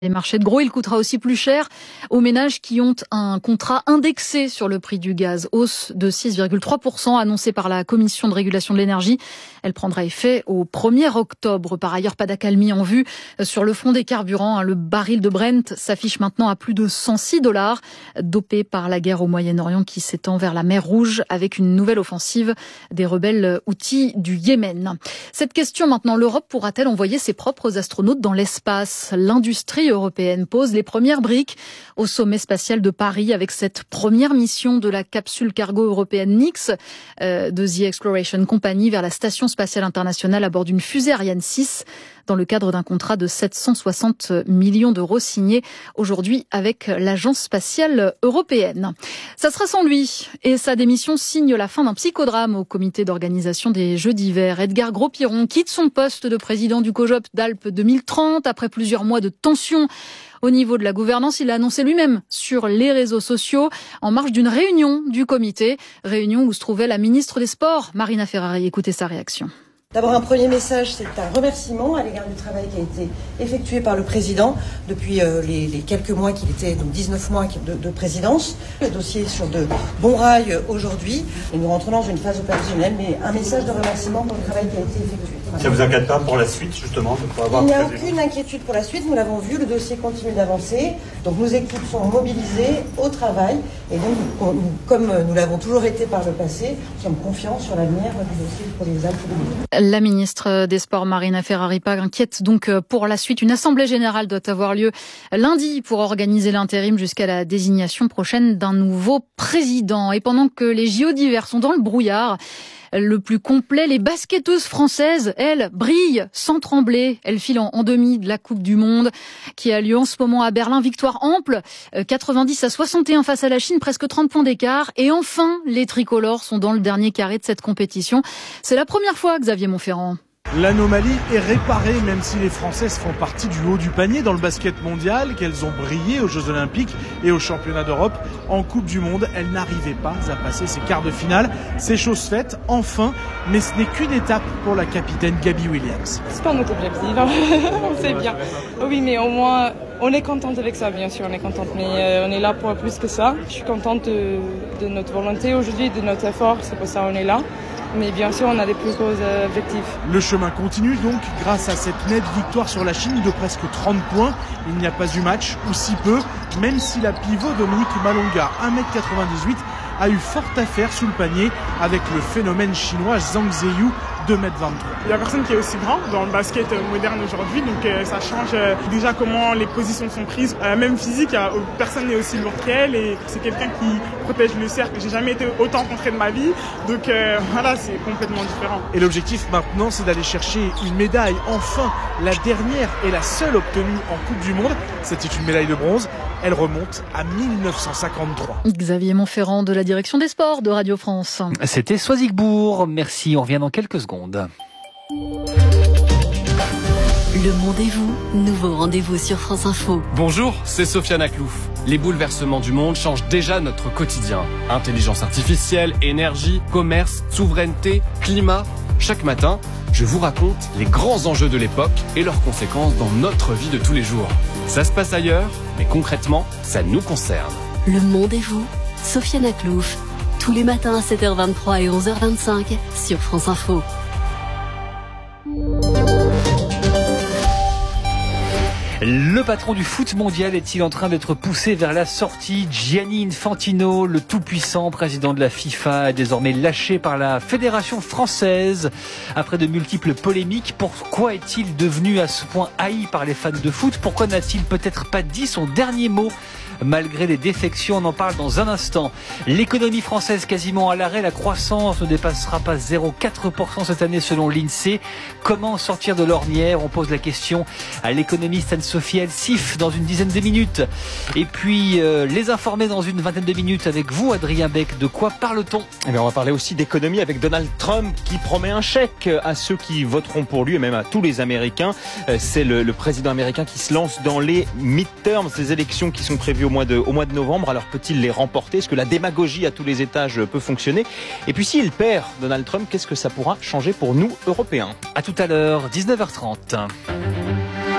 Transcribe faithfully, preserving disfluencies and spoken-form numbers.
Les marchés de gros, il coûtera aussi plus cher aux ménages qui ont un contrat indexé sur le prix du gaz. Hausse de six virgule trois pour cent annoncée par la Commission de régulation de l'énergie. Elle prendra effet au premier octobre. Par ailleurs, pas d'accalmie en vue sur le front des carburants. Le baril de Brent s'affiche maintenant à plus de cent six dollars, dopé par la guerre au Moyen-Orient qui s'étend vers la mer Rouge avec une nouvelle offensive des rebelles houthis du Yémen. Cette question maintenant, l'Europe pourra-t-elle envoyer ses propres astronautes dans l'espace ? L'industrie européenne pose les premières briques au sommet spatial de Paris avec cette première mission de la capsule cargo européenne Nix euh, de The Exploration Company vers la station spatiale internationale à bord d'une fusée Ariane six dans le cadre d'un contrat de sept cent soixante millions d'euros signé aujourd'hui avec l'Agence spatiale européenne. Ça sera sans lui et sa démission signe la fin d'un psychodrame au comité d'organisation des Jeux d'hiver. Edgar Gros-Piron quitte son poste de président du COJOP d'Alpes deux mille trente après plusieurs mois de tension. Au niveau de la gouvernance, il l'a annoncé lui-même sur les réseaux sociaux en marge d'une réunion du comité, réunion où se trouvait la ministre des Sports, Marina Ferrari. Écoutez sa réaction. D'abord, un premier message, c'est un remerciement à l'égard du travail qui a été effectué par le président depuis euh, les, les quelques mois qu'il était, donc dix-neuf mois de, de présidence. Le dossier est sur de bons rails aujourd'hui et nous rentrons dans une phase opérationnelle, mais un message de remerciement pour le travail qui a été effectué. Ça vous inquiète pas pour la suite, justement de pas avoir... Il n'y a aucune inquiétude pour la suite, nous l'avons vu, le dossier continue d'avancer, donc nos équipes sont mobilisées au travail et donc, nous, comme nous l'avons toujours été par le passé, nous sommes confiants sur l'avenir du dossier pour les Alpes de l'Huez. La ministre des Sports, Marina Ferrari, pas inquiète donc pour la suite. Une assemblée générale doit avoir lieu lundi pour organiser l'intérim jusqu'à la désignation prochaine d'un nouveau président. Et pendant que les J O d'hiver sont dans le brouillard, le plus complet, les basketteuses françaises, elles, brillent sans trembler. Elles filent en demi de la Coupe du Monde qui a lieu en ce moment à Berlin. Victoire ample, quatre-vingt-dix à soixante et un face à la Chine, presque trente points d'écart. Et enfin, les tricolores sont dans le dernier carré de cette compétition. C'est la première fois, Xavier Montferrand. L'anomalie est réparée, même si les Françaises font partie du haut du panier dans le basket mondial, qu'elles ont brillé aux Jeux Olympiques et aux Championnats d'Europe. En Coupe du Monde, elles n'arrivaient pas à passer ces quarts de finale. C'est chose faite, enfin, mais ce n'est qu'une étape pour la capitaine Gabi Williams. C'est pas notre objectif, on sait bien. Oui, mais au moins, on est contente avec ça, bien sûr, on est contente, mais euh, on est là pour plus que ça. Je suis contente de, de notre volonté aujourd'hui, de notre effort, c'est pour ça qu'on est là. Mais bien sûr, on a des plus gros objectifs. Le chemin continue donc grâce à cette nette victoire sur la Chine de presque trente points. Il n'y a pas eu match, ou si peu, même si la pivot Dominique Malonga, un mètre quatre-vingt-dix-huit, a eu fort à faire sous le panier avec le phénomène chinois Zhang Zheyu, deux mètres vingt-trois. Il n'y a personne qui est aussi grand dans le basket moderne aujourd'hui, donc euh, ça change euh, déjà comment les positions sont prises. Euh, même physique, y a, personne n'est aussi lourd qu'elle et c'est quelqu'un qui protège le cercle. J'ai jamais été autant rencontré de ma vie, donc euh, voilà, c'est complètement différent. Et l'objectif maintenant, c'est d'aller chercher une médaille, enfin la dernière et la seule obtenue en Coupe du Monde. C'était une médaille de bronze. Elle remonte à mille neuf cent cinquante-trois. Xavier Montferrand de la direction des sports de Radio France. C'était Soisigbourg. Merci, on revient dans quelques secondes. Le Monde et vous, nouveau rendez-vous sur France Info. Bonjour, c'est Sofiane Aklouf. Les bouleversements du monde changent déjà notre quotidien. Intelligence artificielle, énergie, commerce, souveraineté, climat. Chaque matin, je vous raconte les grands enjeux de l'époque et leurs conséquences dans notre vie de tous les jours. Ça se passe ailleurs, mais concrètement, ça nous concerne. Le Monde et vous, Sofiane Aklouf. Tous les matins à sept heures vingt-trois et onze heures vingt-cinq sur France Info. Le patron du foot mondial est-il en train d'être poussé vers la sortie ? Gianni Infantino, le tout-puissant président de la FIFA, est désormais lâché par la Fédération française. Après de multiples polémiques, pourquoi est-il devenu à ce point haï par les fans de foot ? Pourquoi n'a-t-il peut-être pas dit son dernier mot ? Malgré les défections, on en parle dans un instant. L'économie française quasiment à l'arrêt, la croissance ne dépassera pas zéro virgule quatre pour cent cette année selon l'INSEE. Comment sortir de l'ornière ? On pose la question à l'économiste Anne-Sophie Elsif dans une dizaine de minutes. Et puis, euh, les informer dans une vingtaine de minutes avec vous, Adrien Beck. De quoi parle-t-on ? Eh bien, on va parler aussi d'économie avec Donald Trump qui promet un chèque à ceux qui voteront pour lui et même à tous les Américains. C'est le, le président américain qui se lance dans les midterms, ces élections qui sont prévues au mois de, au mois de novembre. Alors peut-il les remporter ? Est-ce que la démagogie à tous les étages peut fonctionner ? Et puis s'il perd, Donald Trump, qu'est-ce que ça pourra changer pour nous, Européens ? À tout à l'heure, dix-neuf heures trente.